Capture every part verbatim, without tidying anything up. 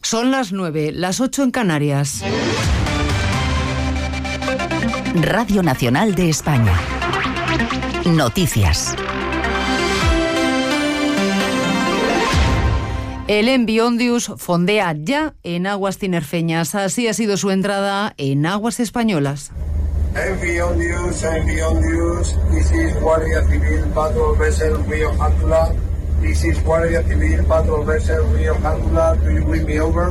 Son las nueve, las ocho en Canarias. Radio Nacional de España. Noticias. El Envi Ondius fondea ya en aguas tinerfeñas. Así ha sido su entrada en aguas españolas. Envi Ondius, Envi Ondius, this is Guardia Civil Patrol Vessel Rio Jántula. This is Guardia Civil Patrol Vessel Rio Jántula. Do you read me over?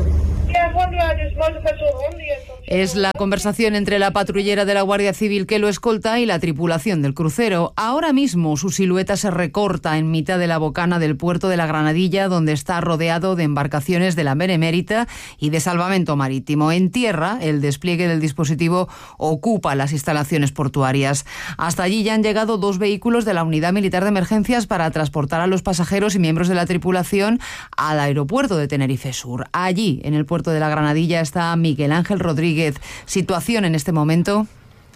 Es la conversación entre la patrullera de la Guardia Civil que lo escolta y la tripulación del crucero. Ahora mismo su silueta se recorta en mitad de la bocana del puerto de la Granadilla, donde está rodeado de embarcaciones de la Benemérita y de salvamento marítimo. En tierra, el despliegue del dispositivo ocupa las instalaciones portuarias. Hasta allí ya han llegado dos vehículos de la Unidad Militar de Emergencias para transportar a los pasajeros y miembros de la tripulación al aeropuerto de Tenerife Sur. Allí, en el puerto de la Granadilla, está Miguel Ángel Rodríguez. ¿Situación en este momento?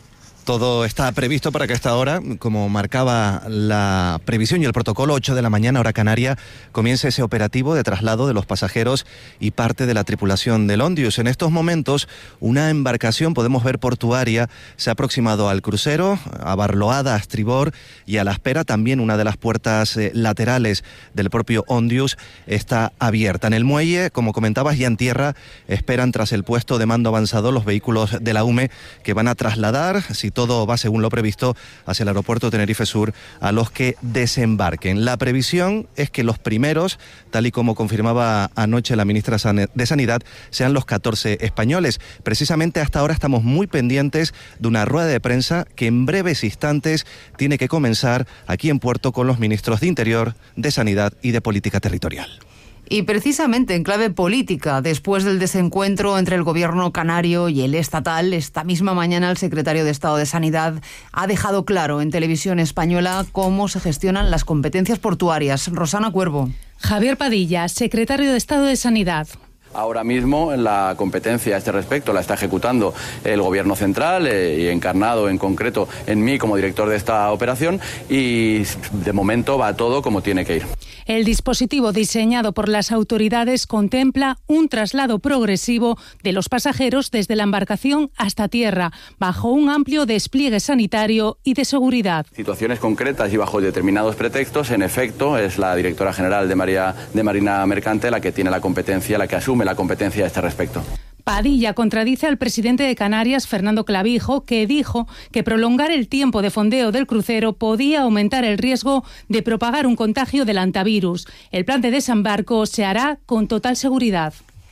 Todo está previsto para que a esta hora, como marcaba la previsión y el protocolo, ocho de la mañana, hora canaria, comience ese operativo de traslado de los pasajeros y parte de la tripulación del Ondius. En estos momentos, una embarcación, podemos ver portuaria, se ha aproximado al crucero, abarloada a estribor, y a la espera también una de las puertas eh, laterales del propio Ondius está abierta. En el muelle, como comentabas, ya en tierra, esperan tras el puesto de mando avanzado los vehículos de la U M E que van a trasladar, si todo va según lo previsto, hacia el aeropuerto de Tenerife Sur a los que desembarquen. La previsión es que los primeros, tal y como confirmaba anoche la ministra de Sanidad, sean los catorce españoles. Precisamente hasta ahora estamos muy pendientes de una rueda de prensa que en breves instantes tiene que comenzar aquí en Puerto con los ministros de Interior, de Sanidad y de Política Territorial. Y precisamente en clave política, después del desencuentro entre el gobierno canario y el estatal, esta misma mañana el secretario de Estado de Sanidad ha dejado claro en televisión española cómo se gestionan las competencias portuarias. Rosana Cuervo. Javier Padilla, secretario de Estado de Sanidad. Ahora mismo la competencia a este respecto la está ejecutando el Gobierno central eh, y encarnado en concreto en mí como director de esta operación, y de momento va todo como tiene que ir. El dispositivo diseñado por las autoridades contempla un traslado progresivo de los pasajeros desde la embarcación hasta tierra, bajo un amplio despliegue sanitario y de seguridad. Situaciones concretas y bajo determinados pretextos, en efecto, es la directora general de, María, de Marina Mercante la que tiene la competencia, la que asume la competencia a este respecto. Padilla contradice al presidente de Canarias, Fernando Clavijo, que dijo que prolongar el tiempo de fondeo del crucero podía aumentar el riesgo de propagar un contagio del hantavirus. El plan de desembarco se hará con total seguridad.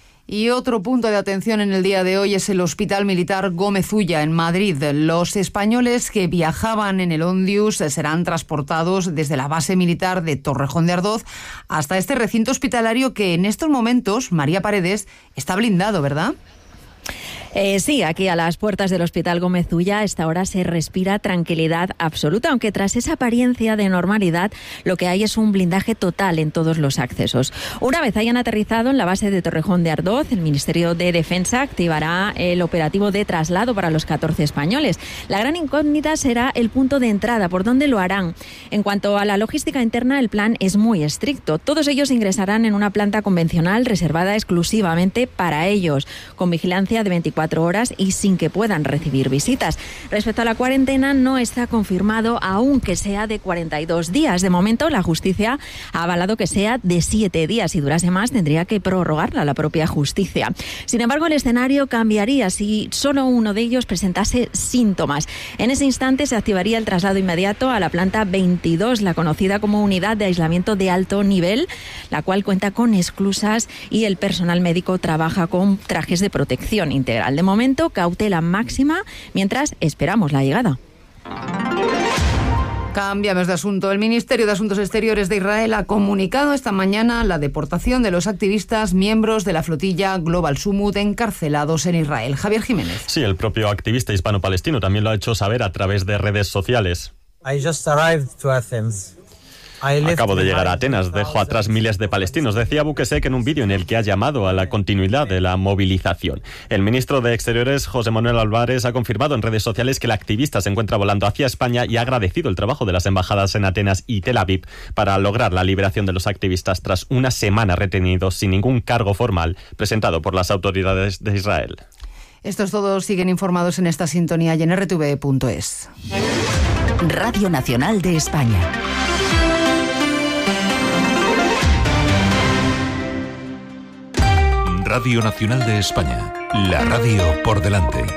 Y otro punto de atención en el día de hoy es el Hospital Militar Gómez Ulla, en Madrid. Los españoles que viajaban en el Ondius serán transportados desde la base militar de Torrejón de Ardoz hasta este recinto hospitalario que en estos momentos, María Paredes, está blindado, ¿verdad? Eh, sí, aquí a las puertas del Hospital Gómez Ulla a esta hora se respira tranquilidad absoluta, aunque tras esa apariencia de normalidad lo que hay es un blindaje total en todos los accesos. Una vez hayan aterrizado en la base de Torrejón de Ardoz, el Ministerio de Defensa activará el operativo de traslado para los catorce españoles. La gran incógnita será el punto de entrada, por dónde lo harán. En cuanto a la logística interna, el plan es muy estricto. Todos ellos ingresarán en una planta convencional reservada exclusivamente para ellos, con vigilancia de veinticuatro horas y sin que puedan recibir visitas. Respecto a la cuarentena, no está confirmado aún que sea de cuarenta y dos días. De momento, la justicia ha avalado que sea de siete días. Si durase más, tendría que prorrogarla la propia justicia. Sin embargo, el escenario cambiaría si solo uno de ellos presentase síntomas. En ese instante se activaría el traslado inmediato a la planta veintidós, la conocida como unidad de aislamiento de alto nivel, la cual cuenta con esclusas y el personal médico trabaja con trajes de protección integral. De momento, cautela máxima mientras esperamos la llegada. Cambiamos de asunto. El Ministerio de Asuntos Exteriores de Israel ha comunicado esta mañana la deportación de los activistas miembros de la flotilla Global Summut encarcelados en Israel. Javier Jiménez. Sí, el propio activista hispano-palestino también lo ha hecho saber a través de redes sociales. I just arrived to Athens. Acabo de llegar a Atenas, dejo atrás miles de palestinos, decía Bukesek en un vídeo en el que ha llamado a la continuidad de la movilización. El ministro de Exteriores, José Manuel Álvarez, ha confirmado en redes sociales que el activista se encuentra volando hacia España y ha agradecido el trabajo de las embajadas en Atenas y Tel Aviv para lograr la liberación de los activistas tras una semana retenidos sin ningún cargo formal presentado por las autoridades de Israel. Estos todos siguen informados en esta sintonía y en r t v punto es. Radio Nacional de España. Radio Nacional de España, la radio por delante.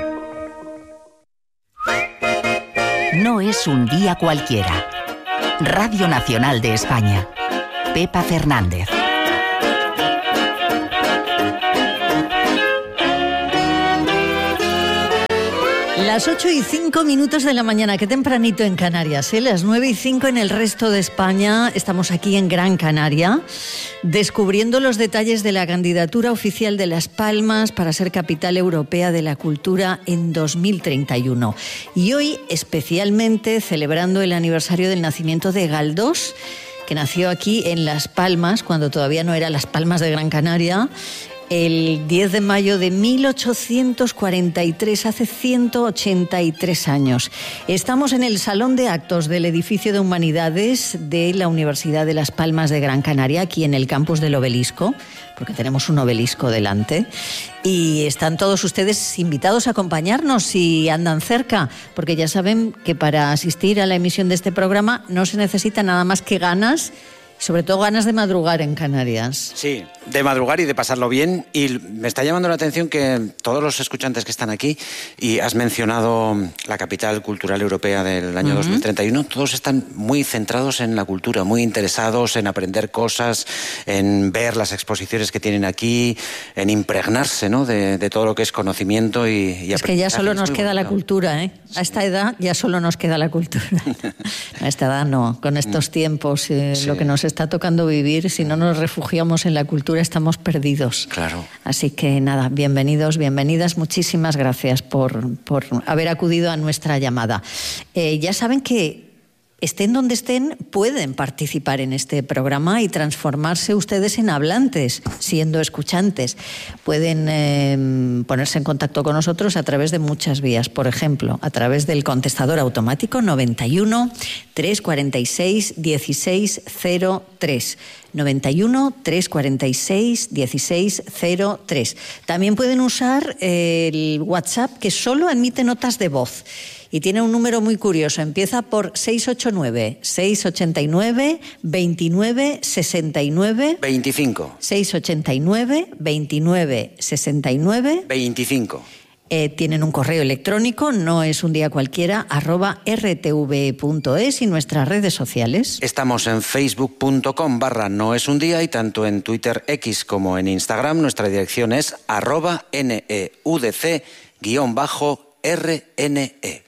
No es un día cualquiera. Radio Nacional de España. Pepa Fernández. Las ocho y cinco minutos de la mañana, qué tempranito en Canarias, ¿eh? Las nueve y cinco en el resto de España. Estamos aquí en Gran Canaria, descubriendo los detalles de la candidatura oficial de Las Palmas para ser capital europea de la cultura en dos mil treinta y uno. Y hoy, especialmente, celebrando el aniversario del nacimiento de Galdós, que nació aquí en Las Palmas, cuando todavía no era Las Palmas de Gran Canaria, el diez de mayo de mil ochocientos cuarenta y tres, hace ciento ochenta y tres años. Estamos en el Salón de Actos del Edificio de Humanidades de la Universidad de Las Palmas de Gran Canaria, aquí en el campus del Obelisco, porque tenemos un obelisco delante. Y están todos ustedes invitados a acompañarnos si andan cerca, porque ya saben que para asistir a la emisión de este programa no se necesita nada más que ganas, sobre todo ganas de madrugar en Canarias. Sí, de madrugar y de pasarlo bien. Y me está llamando la atención que todos los escuchantes que están aquí, y has mencionado la capital cultural europea del año uh-huh. dos mil treinta y uno, todos están muy centrados en la cultura, muy interesados en aprender cosas, en ver las exposiciones que tienen aquí, en impregnarse, ¿no?, de, de todo lo que es conocimiento y, y es que ya solo nos queda bonito. La cultura, ¿eh? A esta edad ya solo nos queda la cultura. A esta edad no, con estos tiempos, eh, sí. Lo que nos está tocando vivir, si no nos refugiamos en la cultura estamos perdidos. Claro. Así que nada, bienvenidos, bienvenidas, muchísimas gracias por, por haber acudido a nuestra llamada. Eh, ya saben que estén donde estén, pueden participar en este programa y transformarse ustedes en hablantes, siendo escuchantes. Pueden eh, ponerse en contacto con nosotros a través de muchas vías. Por ejemplo, a través del contestador automático noventa y uno, trescientos cuarenta y seis, dieciséis cero tres. noventa y uno, trescientos cuarenta y seis, dieciséis cero tres. También pueden usar el WhatsApp, que solo admite notas de voz. Y tiene un número muy curioso, empieza por seis ocho nueve, seis ocho nueve, veintinueve sesenta y nueve. veinticinco. seis ocho nueve, veintinueve sesenta y nueve. veinticinco. Eh, tienen un correo electrónico, no es un día cualquiera, arroba r t v punto es, y nuestras redes sociales. Estamos en facebook punto com barra no es un día, y tanto en Twitter X como en Instagram nuestra dirección es arroba neudc guión bajo rne.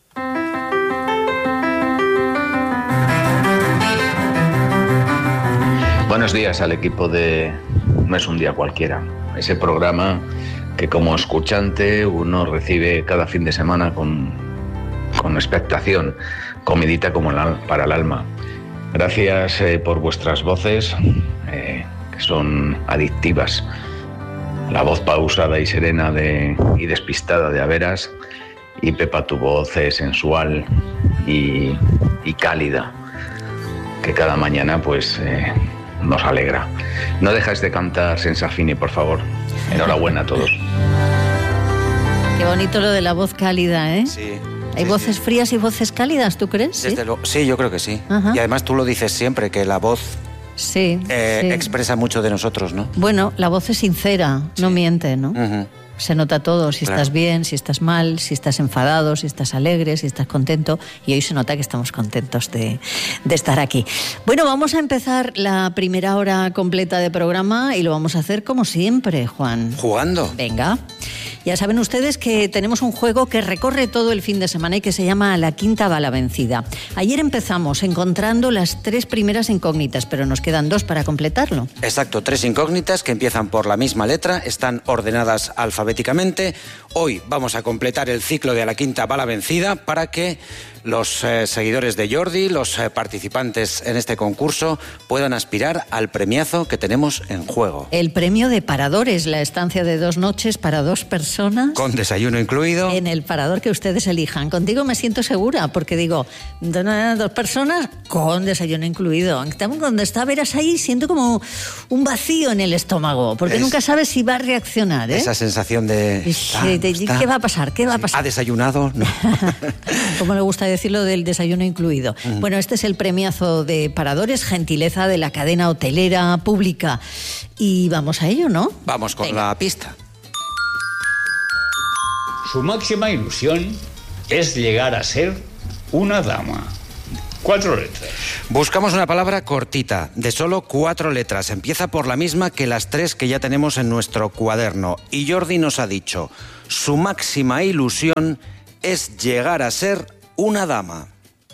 Buenos días al equipo de No es un día cualquiera, ese programa que como escuchante uno recibe cada fin de semana con, con expectación, comidita como la, para el alma. Gracias eh, por vuestras voces, eh, que son adictivas. La voz pausada y serena de, y despistada de Averas, y Pepa, tu voz es sensual y, y cálida, que cada mañana pues eh, nos alegra. No dejáis de cantar Senza Fine, por favor. Enhorabuena a todos. Qué bonito lo de la voz cálida, ¿eh? Sí. ¿Hay sí, voces sí. frías y voces cálidas, tú crees? Desde ¿Sí? Lo, sí, yo creo que sí. Ajá. Y además tú lo dices siempre, que la voz sí, eh, sí. expresa mucho de nosotros, ¿no? Bueno, la voz es sincera, sí. No miente, ¿no? Uh-huh. Se nota todo, si claro. estás bien, si estás mal, si estás enfadado, si estás alegre, si estás contento. Y hoy se nota que estamos contentos de, de estar aquí. Bueno, vamos a empezar la primera hora completa de programa y lo vamos a hacer como siempre, Juan. ¿Jugando? Venga. Ya saben ustedes que tenemos un juego que recorre todo el fin de semana y que se llama A la quinta va la vencida. Ayer empezamos encontrando las tres primeras incógnitas, pero nos quedan dos para completarlo. Exacto, tres incógnitas que empiezan por la misma letra, están ordenadas alfabéticamente. Hoy vamos a completar el ciclo de A la quinta va la vencida para que los eh, seguidores de Jordi, los eh, participantes en este concurso, puedan aspirar al premiazo que tenemos en juego. El premio de Paradores, la estancia de dos noches para dos personas. Con desayuno incluido. En el parador que ustedes elijan. Contigo me siento segura, porque digo, dos personas con desayuno incluido. Cuando está Veras ahí, siento como un vacío en el estómago, porque es, nunca sabes si va a reaccionar, ¿eh? Esa sensación de... Está, de está, ¿qué va a pasar? ¿Qué va a pasar? ¿Ha desayunado? No. Como le gusta decirlo del desayuno incluido. Mm. Bueno, este es el premiazo de Paradores, gentileza de la cadena hotelera pública. Y vamos a ello, ¿no? Vamos con Venga. la pista. Su máxima ilusión es llegar a ser una dama. Cuatro letras. Buscamos una palabra cortita, de solo cuatro letras. Empieza por la misma que las tres que ya tenemos en nuestro cuaderno. Y Jordi nos ha dicho, su máxima ilusión es llegar a ser una dama.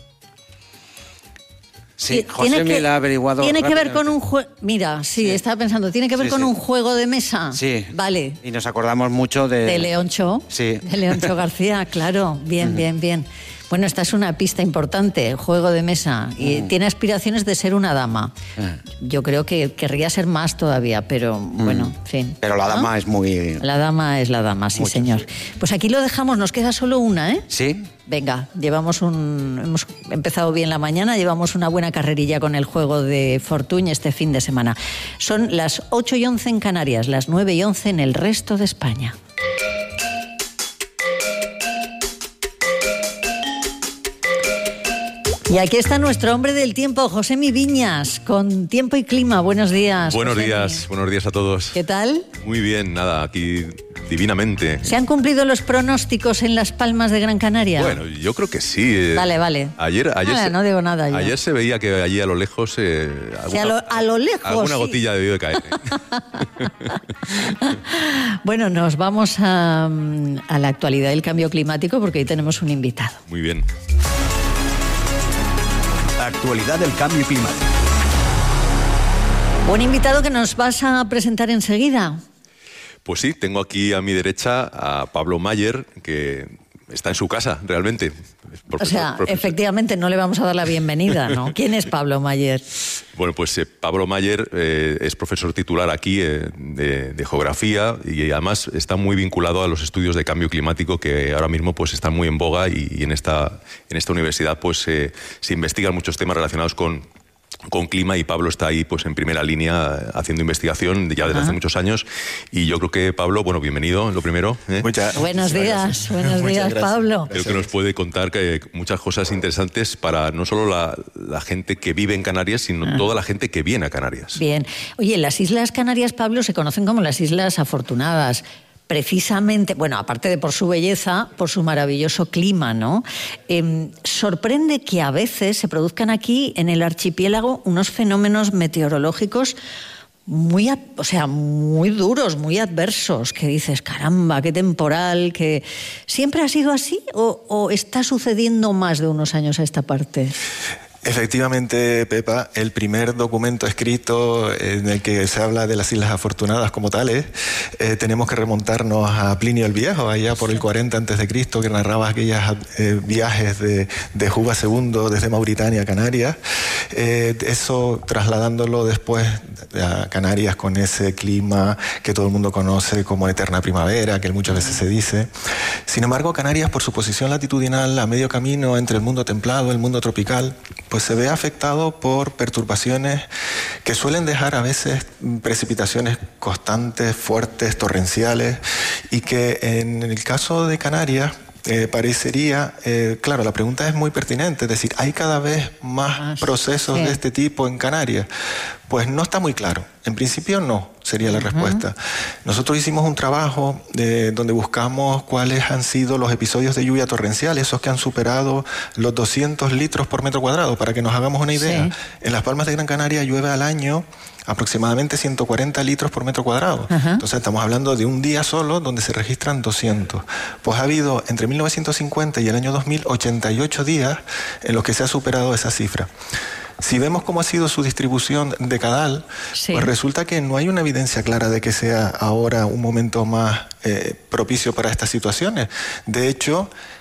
Sí, José me la ha averiguado. Tiene que ver con un juego. Mira, sí, sí, estaba pensando, ¿tiene que ver sí, con sí. un juego de mesa? Sí. Vale. Y nos acordamos mucho de. De Leoncho. Sí. De Leoncho García, claro. Bien, mm. bien, bien. Bueno, esta es una pista importante, juego de mesa. Y mm. tiene aspiraciones de ser una dama. Mm. Yo creo que querría ser más todavía, pero mm. bueno, en fin. Pero la dama ¿no? es muy... La dama es la dama, sí, Mucho, señor. Sí. Pues aquí lo dejamos, nos queda solo una, ¿eh? Sí. Venga, llevamos un... hemos empezado bien la mañana, llevamos una buena carrerilla con el juego de Fortuny este fin de semana. Son las ocho y once en Canarias, las nueve y once en el resto de España. Y aquí está nuestro hombre del tiempo, Josemi Viñas, con tiempo y clima. Buenos días. Buenos Josemi. días, buenos días a todos. ¿Qué tal? Muy bien, nada, aquí divinamente. ¿Se han cumplido los pronósticos en Las Palmas de Gran Canaria? Bueno, yo creo que sí. Vale, vale. Ayer, ayer vale, se, no digo nada yo. Ayer se veía que allí a lo lejos... Eh, alguna, o sea, a, lo, a lo lejos, alguna sí. gotilla debió de caer. ¿eh? Bueno, nos vamos a, a la actualidad del cambio climático porque hoy tenemos un invitado. Muy bien. Actualidad del cambio climático. Un invitado que nos vas a presentar enseguida. Pues sí, tengo aquí a mi derecha a Pablo Mayer, que está en su casa, realmente. Profesor, o sea, profesor. Efectivamente no le vamos a dar la bienvenida, ¿no? ¿Quién es Pablo Mayer? Bueno, pues eh, Pablo Mayer eh, es profesor titular aquí eh, de, de geografía y además está muy vinculado a los estudios de cambio climático que ahora mismo pues están muy en boga y, y en esta en esta universidad pues eh, se investigan muchos temas relacionados con con clima y Pablo está ahí pues en primera línea haciendo investigación ya desde Ajá. hace muchos años y yo creo que Pablo, bueno, bienvenido, lo primero. ¿eh? Muchas, buenos días, buenos Muchas días gracias. Pablo. Creo que nos puede contar que muchas cosas interesantes para no solo la, la gente que vive en Canarias, sino ah. toda la gente que viene a Canarias. Bien. Oye, las Islas Canarias, Pablo, se conocen como las Islas Afortunadas. Precisamente, bueno, aparte de por su belleza, por su maravilloso clima, ¿no? Eh, sorprende que a veces se produzcan aquí en el archipiélago unos fenómenos meteorológicos muy, o sea, muy duros, muy adversos, que dices, caramba, qué temporal, que ¿siempre ha sido así o, o está sucediendo más de unos años a esta parte? Efectivamente, Pepa, el primer documento escrito en el que se habla de las Islas Afortunadas como tales, eh, tenemos que remontarnos a Plinio el Viejo, allá por el cuarenta antes de Cristo, que narraba aquellos eh, viajes de, de Juba segundo desde Mauritania a Canarias. Eh, eso trasladándolo después a Canarias con ese clima que todo el mundo conoce como eterna primavera, que muchas veces se dice. Sin embargo, Canarias, por su posición latitudinal a medio camino entre el mundo templado y el mundo tropical, pues se ve afectado por perturbaciones que suelen dejar a veces precipitaciones constantes, fuertes, torrenciales, y que en el caso de Canarias eh, parecería, eh, claro, la pregunta es muy pertinente, es decir, ¿hay cada vez más ah, procesos sí. de este tipo en Canarias? Pues no está muy claro. En principio no, sería la uh-huh. respuesta. Nosotros hicimos un trabajo de, donde buscamos cuáles han sido los episodios de lluvia torrencial, esos que han superado los doscientos litros por metro cuadrado, para que nos hagamos una idea. Sí. En Las Palmas de Gran Canaria llueve al año aproximadamente ciento cuarenta litros por metro cuadrado. Uh-huh. Entonces estamos hablando de un día solo donde se registran doscientos. Pues ha habido entre mil novecientos cincuenta y el año dos mil ochenta y ocho días en los que se ha superado esa cifra. Si vemos cómo ha sido su distribución decadal, sí. pues resulta que no hay una evidencia clara de que sea ahora un momento más eh, propicio para estas situaciones. De hecho,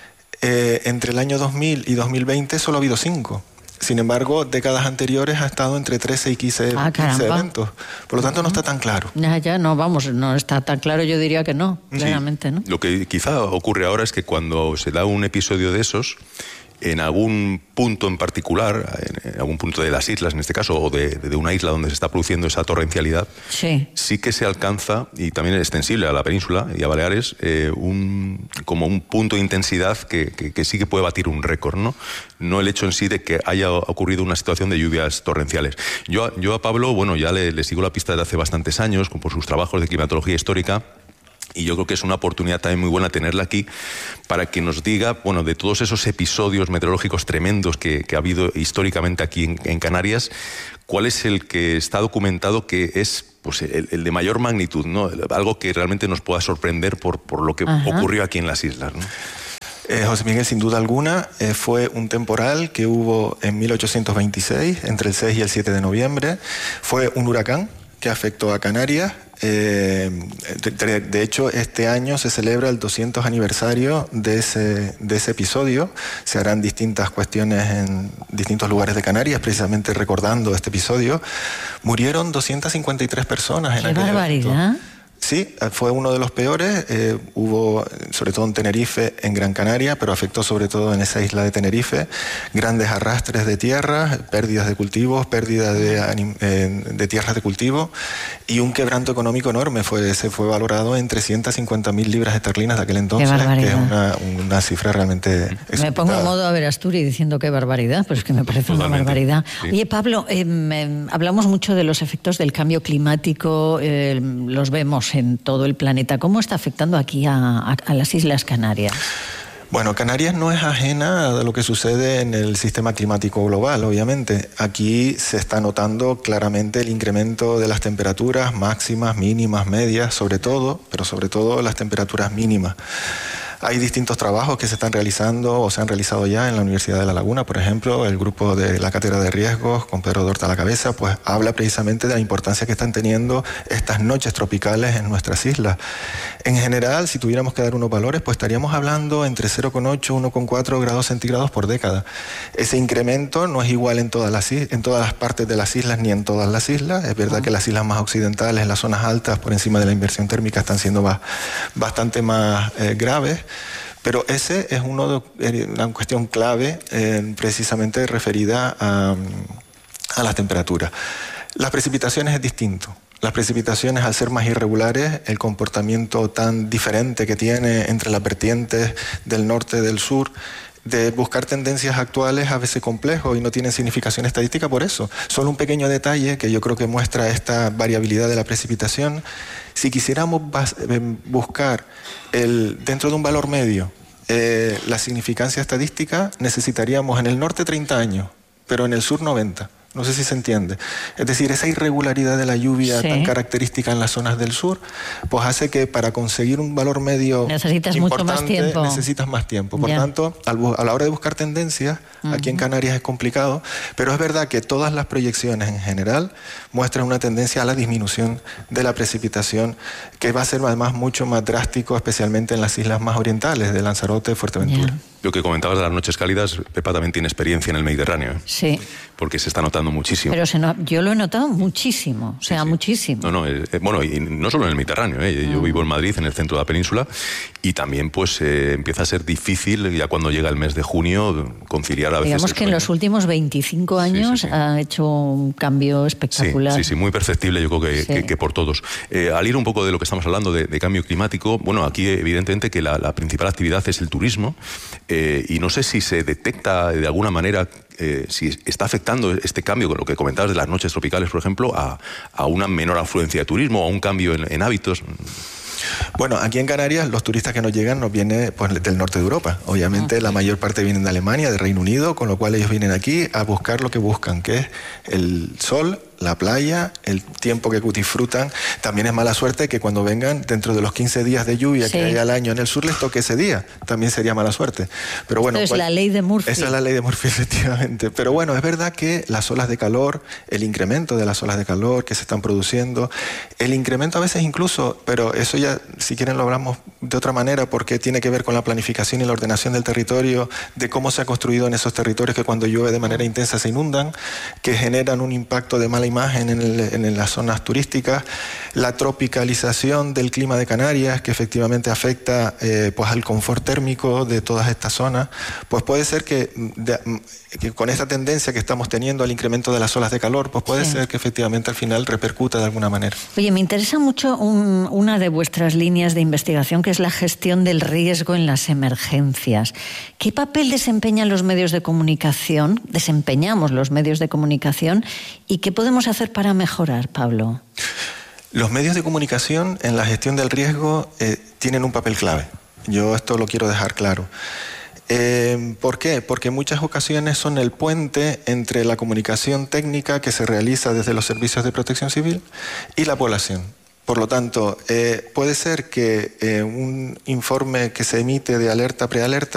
Eh, entre el año dos mil y dos mil veinte solo ha habido cinco. Sin embargo, décadas anteriores ha estado entre trece y quince, ah, quince eventos. Por lo tanto, no está tan claro. Ya, ya, no, vamos, no está tan claro, yo diría que no, claramente, sí. ¿no? Lo que quizá ocurre ahora es que cuando se da un episodio de esos, en algún punto en particular, en algún punto de las islas en este caso, o de, de una isla donde se está produciendo esa torrencialidad, sí, sí que se alcanza, y también es extensible a la península y a Baleares, eh, un, como un punto de intensidad que, que, que sí que puede batir un récord, ¿no? No el hecho en sí de que haya ocurrido una situación de lluvias torrenciales. Yo, yo a Pablo, bueno, ya le, le sigo la pista desde hace bastantes años, por sus trabajos de climatología histórica, y yo creo que es una oportunidad también muy buena tenerla aquí para que nos diga, bueno, de todos esos episodios meteorológicos tremendos que, que ha habido históricamente aquí en, en Canarias, ¿cuál es el que está documentado que es pues, el, el de mayor magnitud, ¿no? Algo que realmente nos pueda sorprender por, por lo que Ajá. ocurrió aquí en las islas, ¿no? Eh, José Miguel, sin duda alguna, eh, fue un temporal que hubo en mil ochocientos veintiséis, entre el seis y el siete de noviembre. Fue un huracán que afectó a Canarias. Eh, de, de hecho, este año se celebra el doscientos aniversario de ese, de ese episodio. Se harán distintas cuestiones en distintos lugares de Canarias, precisamente recordando este episodio. Murieron doscientas cincuenta y tres personas en aquel evento. ¡Qué barbaridad! Sí, fue uno de los peores. Eh, hubo, sobre todo en Tenerife, en Gran Canaria, pero afectó sobre todo en esa isla de Tenerife, grandes arrastres de tierra, pérdidas de cultivos, pérdidas de, eh, de tierras de cultivo y un quebranto económico enorme. Fue, se fue valorado en trescientas cincuenta mil libras esterlinas de aquel entonces, que es una, una cifra realmente exultada. Me pongo en modo a ver Asturias diciendo qué barbaridad, pero es que me parece Totalmente. una barbaridad. Sí. Oye, Pablo, eh, eh, hablamos mucho de los efectos del cambio climático, eh, los vemos en todo el planeta. ¿Cómo está afectando aquí a, a, a las Islas Canarias? Bueno, Canarias no es ajena a lo que sucede en el sistema climático global, obviamente. Aquí se está notando claramente el incremento de las temperaturas máximas, mínimas, medias, sobre todo, pero sobre todo las temperaturas mínimas. Hay distintos trabajos que se están realizando o se han realizado ya en la Universidad de La Laguna, por ejemplo, el grupo de la Cátedra de Riesgos, con Pedro Dorta a la cabeza, pues habla precisamente de la importancia que están teniendo estas noches tropicales en nuestras islas. En general, si tuviéramos que dar unos valores, pues estaríamos hablando entre cero coma ocho y uno coma cuatro grados centígrados por década. Ese incremento no es igual en todas las, en todas las partes de las islas ni en todas las islas. Es verdad que las islas más occidentales, en las zonas altas, por encima de la inversión térmica, están siendo ba- bastante más eh, graves. Pero ese es uno de, una cuestión clave eh, precisamente referida a, a las temperaturas. Las precipitaciones es distinto. Las precipitaciones, al ser más irregulares, el comportamiento tan diferente que tiene entre las vertientes del norte y del sur, de buscar tendencias actuales a veces complejo y no tienen significación estadística por eso. Solo un pequeño detalle que yo creo que muestra esta variabilidad de la precipitación. Si quisiéramos buscar el, dentro de un valor medio eh, la significancia estadística, necesitaríamos en el norte treinta años, pero en el sur noventa. No sé si se entiende. Es decir, esa irregularidad de la lluvia sí. tan característica en las zonas del sur, pues hace que para conseguir un valor medio necesitas importante, mucho más tiempo. necesitas más tiempo. Por yeah. tanto, al, a la hora de buscar tendencias, uh-huh. aquí en Canarias es complicado, pero es verdad que todas las proyecciones en general muestran una tendencia a la disminución de la precipitación, que va a ser además mucho más drástico, especialmente en las islas más orientales, de Lanzarote, Fuerteventura. Yeah. Lo que comentabas de las noches cálidas, Pepa también tiene experiencia en el Mediterráneo. ¿eh? Sí. Porque se está notando muchísimo. Pero se no, yo lo he notado muchísimo, o sea, sí, sí. muchísimo. No, no, eh, bueno, y no solo en el Mediterráneo. ¿eh? Yo mm. vivo en Madrid, en el centro de la península, y también pues eh, empieza a ser difícil, ya cuando llega el mes de junio, conciliar a veces. Digamos que en los últimos veinticinco años sí, sí, sí. ha hecho un cambio espectacular. Sí, sí, sí, muy perceptible, yo creo que, sí. que, que por todos. Eh, al ir un poco de lo que estamos hablando de, de cambio climático, bueno, aquí evidentemente que la, la principal actividad es el turismo, eh, y no sé si se detecta de alguna manera eh, si está afectando este cambio, con lo que comentabas de las noches tropicales, por ejemplo, a, a una menor afluencia de turismo o a un cambio en, en hábitos. Bueno, aquí en Canarias los turistas que nos llegan nos vienen pues, del norte de Europa. Obviamente la mayor parte vienen de Alemania, de Reino Unido, con lo cual ellos vienen aquí a buscar lo que buscan, que es el sol, la playa, el tiempo que disfrutan. También es mala suerte que cuando vengan, dentro de los quince días de lluvia sí. que hay al año en el sur, les toque ese día. También sería mala suerte. Pero bueno, es la ley de Murphy. Esa es la ley de Murphy, efectivamente. Pero bueno, es verdad que las olas de calor, el incremento de las olas de calor que se están produciendo, el incremento a veces incluso, pero eso ya, si quieren lo hablamos de otra manera porque tiene que ver con la planificación y la ordenación del territorio, de cómo se ha construido en esos territorios que cuando llueve de manera intensa se inundan, que generan un impacto de mala imagen en, el, en las zonas turísticas, la tropicalización del clima de Canarias, que efectivamente afecta eh, pues al confort térmico de todas estas zonas, pues puede ser que, de, que con esta tendencia que estamos teniendo al incremento de las olas de calor, pues puede sí. ser que efectivamente al final repercuta de alguna manera. Oye, me interesa mucho un, una de vuestras líneas de investigación, que es la gestión del riesgo en las emergencias. ¿Qué papel desempeñan los medios de comunicación? Desempeñamos los medios de comunicación, ¿y qué podemos hacer para mejorar, Pablo? Los medios de comunicación en la gestión del riesgo eh, tienen un papel clave. Yo esto lo quiero dejar claro. Eh, ¿Por qué? Porque en muchas ocasiones son el puente entre la comunicación técnica que se realiza desde los servicios de protección civil y la población. Por lo tanto, eh, puede ser que eh, un informe que se emite de alerta prealerta